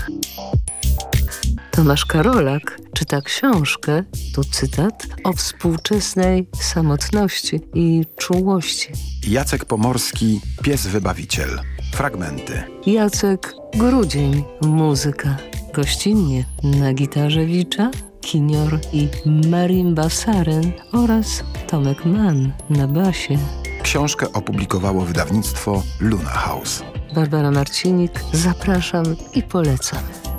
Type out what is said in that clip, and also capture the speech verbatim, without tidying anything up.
Tomasz Karolak czyta książkę, tu cytat, o współczesnej samotności i czułości. Jacek Pomorski, Pies Wybawiciel. Fragmenty. Jacek Grudzień, muzyka. Gościnnie na gitarze Wicza, Kinior i marimba Saren oraz Tomek Mann na basie. Książkę opublikowało wydawnictwo Luna House. Barbara Marcinik, zapraszam i polecam.